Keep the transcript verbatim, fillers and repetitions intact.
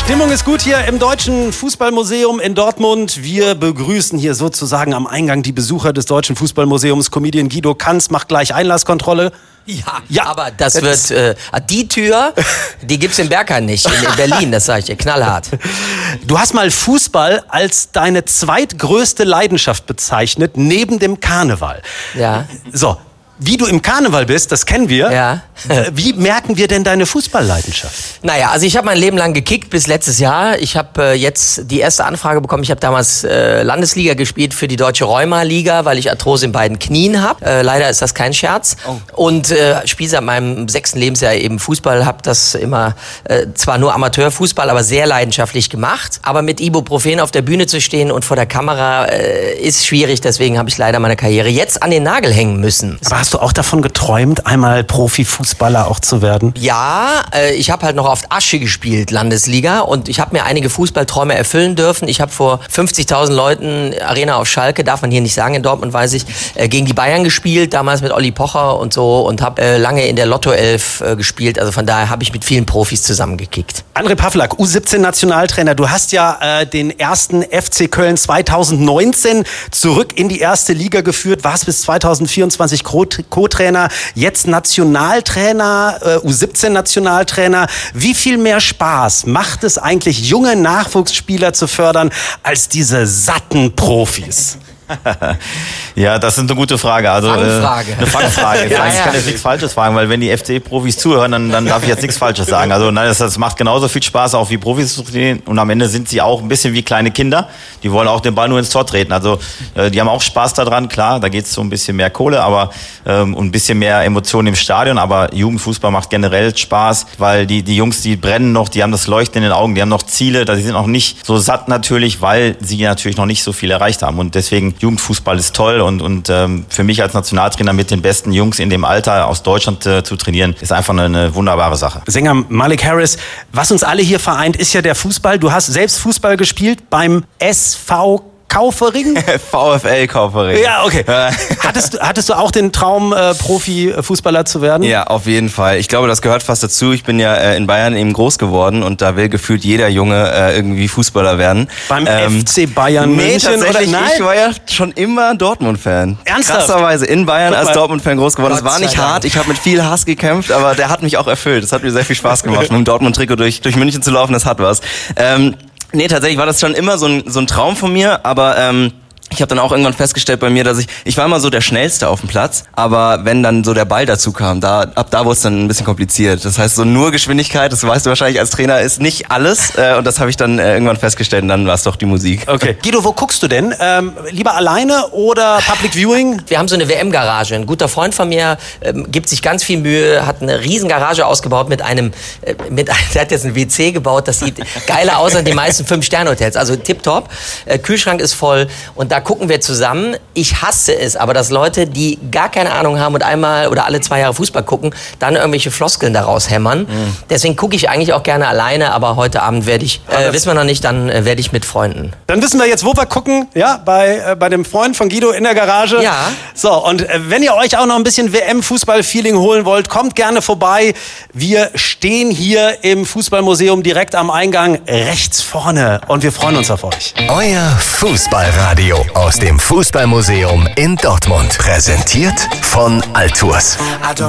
Stimmung ist gut hier im Deutschen Fußballmuseum in Dortmund. Wir begrüßen hier sozusagen am Eingang die Besucher des Deutschen Fußballmuseums. Comedian Guido Kanz macht gleich Einlasskontrolle. Ja, ja, aber das, das wird, äh, die Tür, die gibt's in Bergheim nicht, in, in Berlin, das sage ich dir, knallhart. Du hast mal Fußball als deine zweitgrößte Leidenschaft bezeichnet, neben dem Karneval. Ja. So, wie du im Karneval bist, das kennen wir. Ja. Wie merken wir denn deine Fußballleidenschaft? Naja, also ich habe mein Leben lang gekickt bis letztes Jahr. Ich habe äh, jetzt die erste Anfrage bekommen. Ich habe damals äh, Landesliga gespielt für die Deutsche Rheuma-Liga, weil ich Arthrose in beiden Knien habe. Äh, leider ist das kein Scherz. Oh. Und äh, spiele seit meinem sechsten Lebensjahr eben Fußball. Habe das immer, äh, zwar nur Amateurfußball, aber sehr leidenschaftlich gemacht. Aber mit Ibuprofen auf der Bühne zu stehen und vor der Kamera äh, ist schwierig. Deswegen habe ich leider meine Karriere jetzt an den Nagel hängen müssen. Aber hast du auch davon geträumt, einmal Profifußballer auch zu werden? Ja, äh, ich habe halt noch auf Asche gespielt, Landesliga, und ich habe mir einige Fußballträume erfüllen dürfen. Ich habe vor fünfzigtausend Leuten, Arena auf Schalke, darf man hier nicht sagen, in Dortmund weiß ich, äh, gegen die Bayern gespielt, damals mit Olli Pocher und so, und habe äh, lange in der Lotto-Elf äh, gespielt. Also von daher habe ich mit vielen Profis zusammengekickt. André Pavlak, U siebzehn Nationaltrainer, du hast ja äh, den ersten F C Köln zweitausendneunzehn zurück in die erste Liga geführt, warst bis zweitausendvierundzwanzig Co-Trainer, jetzt Nationaltrainer, äh, U siebzehn Nationaltrainer. Wie viel mehr Spaß macht es eigentlich, junge Nachwuchsspieler zu fördern, als diese satten Profis? Ja, das ist eine gute Frage. Also, Fangfrage. Äh, eine Fangfrage. Ja, ich ja. kann jetzt nichts Falsches fragen, weil wenn die F C-Profis zuhören, dann, dann darf ich jetzt nichts Falsches sagen. Also nein, das, das macht genauso viel Spaß, auch wie Profis zu trainieren. Und am Ende sind sie auch ein bisschen wie kleine Kinder. Die wollen auch den Ball nur ins Tor treten. Also äh, die haben auch Spaß daran, klar. Da geht es so ein bisschen mehr Kohle, aber ähm, und ein bisschen mehr Emotionen im Stadion. Aber Jugendfußball macht generell Spaß, weil die die Jungs, die brennen noch, die haben das Leuchten in den Augen, die haben noch Ziele. Die sind noch nicht so satt natürlich, weil sie natürlich noch nicht so viel erreicht haben. Und deswegen Jugendfußball ist toll und, und ähm, für mich als Nationaltrainer mit den besten Jungs in dem Alter aus Deutschland äh, zu trainieren, ist einfach eine, eine wunderbare Sache. Sänger Malik Harris, was uns alle hier vereint, ist ja der Fußball. Du hast selbst Fußball gespielt beim S V Kaufering? VfL Kaufering. Ja, okay. Hattest, du- hattest du auch den Traum, äh, Profifußballer zu werden? Ja, auf jeden Fall. Ich glaube, das gehört fast dazu. Ich bin ja äh, in Bayern eben groß geworden und da will gefühlt jeder Junge äh, irgendwie Fußballer werden. Beim F C Bayern Nee, München oder tatsächlich, nein? ich war ja schon immer Dortmund-Fan. Ernsthaft? Krasserweise in Bayern Guck als mal. Dortmund-Fan groß geworden. Gott Das war nicht sei Dank. hart. Ich habe mit viel Hass gekämpft, aber der hat mich auch erfüllt. Das hat mir sehr viel Spaß gemacht, mit dem Dortmund-Trikot durch, durch München zu laufen. Das hat was. Ähm, nee, tatsächlich war das schon immer so ein, so ein Traum von mir, aber ähm, ich habe dann auch irgendwann festgestellt bei mir, dass ich, ich war immer so der Schnellste auf dem Platz, aber wenn dann so der Ball dazu kam, da, ab da wurde es dann ein bisschen kompliziert. Das heißt, so nur Geschwindigkeit, das weißt du wahrscheinlich als Trainer, ist nicht alles äh, und das habe ich dann äh, irgendwann festgestellt und dann war es doch die Musik. Okay. Guido, wo guckst du denn? Ähm, lieber alleine oder Public Viewing? Wir haben so eine W M-Garage. Ein guter Freund von mir ähm, gibt sich ganz viel Mühe, hat eine riesen Garage ausgebaut mit einem, äh, mit, der hat jetzt ein W C gebaut, das sieht geiler aus als die meisten Fünf-Sterne-Hotels. Also tipptopp. Äh, Kühlschrank ist voll und da gucken wir zusammen. Ich hasse es, aber dass Leute, die gar keine Ahnung haben und einmal oder alle zwei Jahre Fußball gucken, dann irgendwelche Floskeln daraus hämmern. Mhm. Deswegen gucke ich eigentlich auch gerne alleine, aber heute Abend werde ich, äh, wissen wir noch nicht, dann äh, werde ich mit Freunden. Dann wissen wir jetzt, wo wir gucken, ja, bei, äh, bei dem Freund von Guido in der Garage. Ja. So, und äh, wenn ihr euch auch noch ein bisschen W M-Fußball-Feeling holen wollt, kommt gerne vorbei. Wir stehen hier im Fußballmuseum direkt am Eingang rechts vorne und wir freuen uns auf euch. Euer Fußballradio aus dem Fußballmuseum in Dortmund. Präsentiert von Altours.